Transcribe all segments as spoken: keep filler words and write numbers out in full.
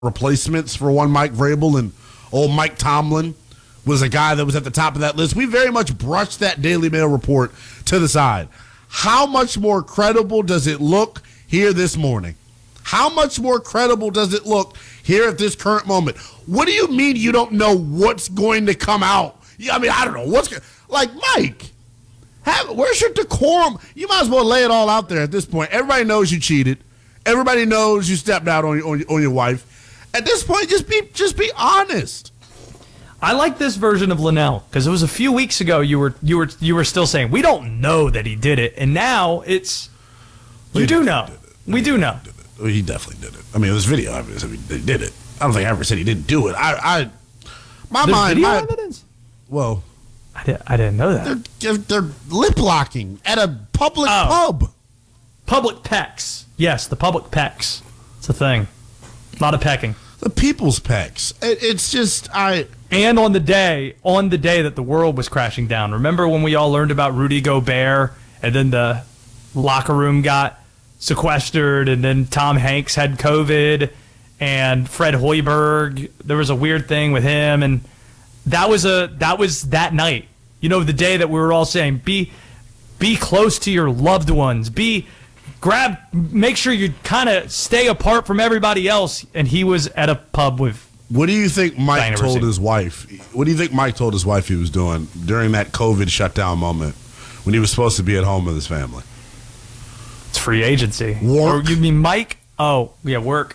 replacements for one Mike Vrabel, and old Mike Tomlin was a guy that was at the top of that list. We very much brushed that Daily Mail report to the side. How much more credible does it look here this morning? How much more credible does it look here at this current moment? What do you mean you don't know what's going to come out? Yeah, I mean, I don't know. What's like, Mike, have, where's your decorum? You might as well lay it all out there at this point. Everybody knows you cheated. Everybody knows you stepped out on, on, on your wife. At this point, just be just be honest. I like this version of Linnell because it was a few weeks ago you were you were you were still saying we don't know that he did it, and now it's you We do know. did it. We do know. Did it. Well, he definitely did it. I mean, this video evidence. I mean, they did it. I don't think I ever said he didn't do it. I, I my There's mind. video My, evidence? well, I, did, I didn't know that. they're they're lip locking at a public Oh. pub. Public pecs. Yes, the public pecs. It's a thing. A lot of pecking. The people's pecs. It, it's just I. And on the day, on the day that the world was crashing down, remember when we all learned about Rudy Gobert, and then the locker room got sequestered, and then Tom Hanks had COVID, and Fred Hoiberg, there was a weird thing with him, and that was a that was that night. You know, the day that we were all saying, be be close to your loved ones, be grab, make sure you kind of stay apart from everybody else. And he was at a pub with. What do you think Mike Diner told receipt. his wife? What do you think Mike told his wife he was doing during that COVID shutdown moment when he was supposed to be at home with his family? It's free agency. Work. Or you mean Mike? Oh, yeah, work.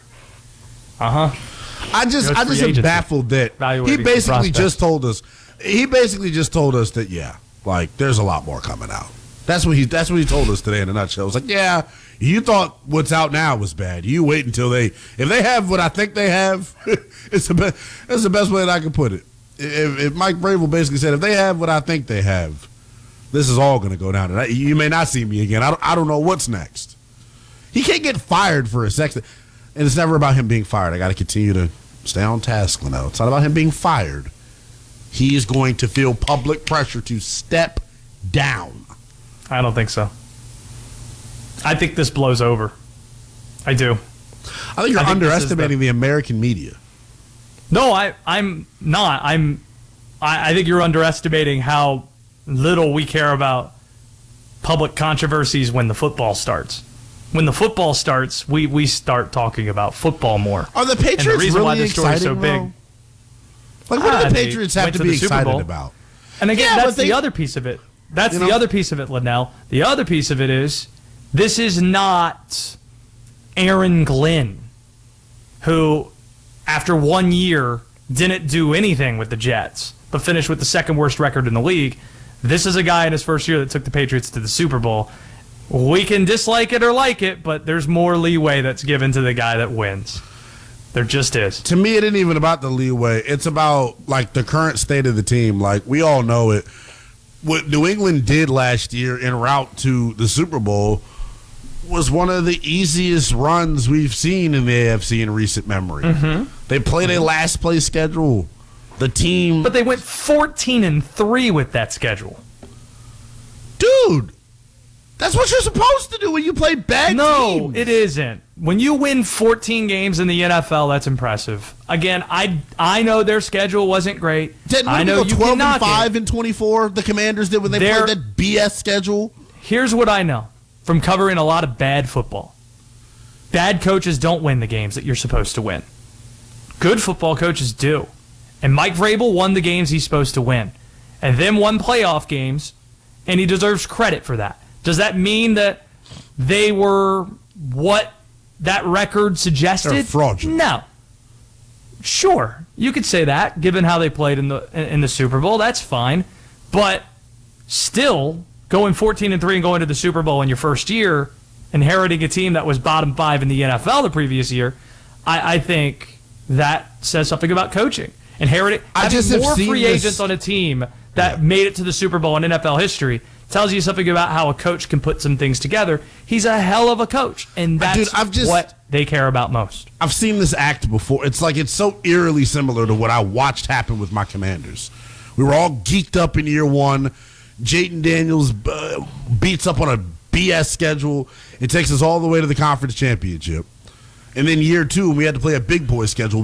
Uh huh. I just, Goes I free just am agency. baffled that he Evaluating basically prospects. just told us. He basically just told us that yeah, like there's a lot more coming out. That's what he. That's what he told us today in a nutshell. It was like, yeah, you thought what's out now was bad. You wait until they, if they have what I think they have, it's the best. That's the best way that I can put it. If, if Mike Vrabel basically said, if they have what I think they have, this is all going to go down. And I, you may not see me again. I don't, I don't know what's next. He can't get fired for a sex, and it's never about him being fired. I got to continue to stay on task, Linnell. It's not about him being fired. He is going to feel public pressure to step down. I don't think so. I think this blows over. I do. I think you're I think this is underestimating the, American media. No, I, I'm not. I'm. I, I think you're underestimating how little we care about public controversies when the football starts. When the football starts, we, we start talking about football more. Are the And the Patriots reason why really this story is exciting, so big. though? Like, what Ah, do the they Patriots have went to to be the Super excited Bowl. about? And again, Yeah, that's but they- the other piece of it. That's You the know? other piece of it, Linnell. The other piece of it is this is not Aaron Glenn, who, after one year, didn't do anything with the Jets, but finished with the second worst record in the league. This is a guy in his first year that took the Patriots to the Super Bowl. We can dislike it or like it, but there's more leeway that's given to the guy that wins. There just is. To me, it isn't even about the leeway. It's about, like, the current state of the team. Like, we all know it. What New England did last year en route to the Super Bowl was one of the easiest runs we've seen in the A F C in recent memory. Mm-hmm. They played a last place schedule. The team, But they went fourteen and three with that schedule. dude, that's what you're supposed to do when you play bad No, teams. it isn't. When you win fourteen games in the N F L, that's impressive. Again, I I know their schedule wasn't great. Didn't I we know go you twelve can knock and five it. and twenty-four? The Commanders did when they They're- played that B S schedule. Here's what I know from covering a lot of bad football. Bad coaches don't win the games that you're supposed to win. Good football coaches do. And Mike Vrabel won the games he's supposed to win. And then won playoff games, and he deserves credit for that. Does that mean that they were what that record suggested? They're fraudulent. No. Sure, you could say that, given how they played in the in the Super Bowl. That's fine. But still, going fourteen and three and going to the Super Bowl in your first year, inheriting a team that was bottom five in the N F L the previous year, I, I think that says something about coaching. Inheriting I having just have more seen free this- agents on a team that Yeah. made it to the Super Bowl in N F L history tells you something about how a coach can put some things together. He's a hell of a coach, and that's Dude, I've just- what they care about most. I've seen this act before. It's like it's so eerily similar to what I watched happen with my Commanders. We were all geeked up in year one. Jayden Daniels uh, beats up on a B S schedule. It takes us all the way to the conference championship. And then year two, we had to play a big boy schedule.